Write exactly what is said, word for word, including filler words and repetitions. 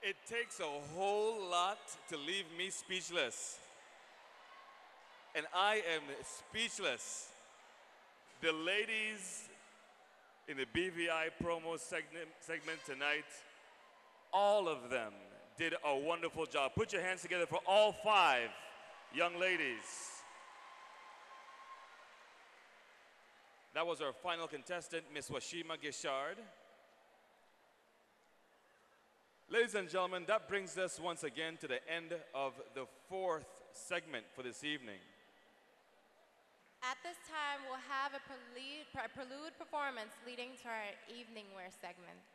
It takes a whole lot to leave me speechless. And I am speechless. The ladies in the B V I promo segment, segment tonight, all of them did a wonderful job. Put your hands together for all five young ladies. That was our final contestant, Miss Washima Gishard. Ladies and gentlemen, that brings us once again to the end of the fourth segment for this evening. At this time, we'll have a prelude, a prelude performance leading to our evening wear segment.